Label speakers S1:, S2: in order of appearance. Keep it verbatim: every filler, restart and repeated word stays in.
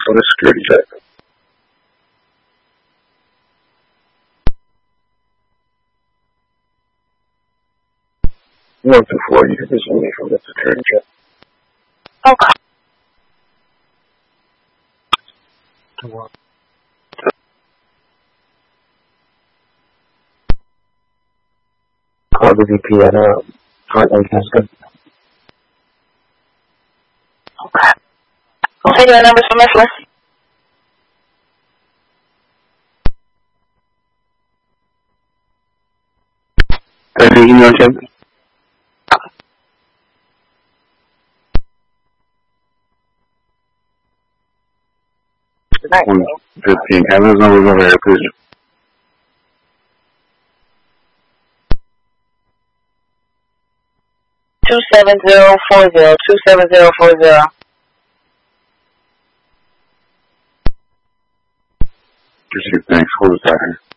S1: for the security check. One through four, you can just leave from the security check.
S2: Okay.
S1: To what? Call the V P at uh, Heartland Casca.
S2: Okay. I'll take your numbers from this list.
S1: Can you email him?
S2: Good night.
S1: one fifteen. Have those numbers over here, please.
S2: Two seven zero four zero. Two seven zero four zero.
S1: Received. Thanks. Hold us out here.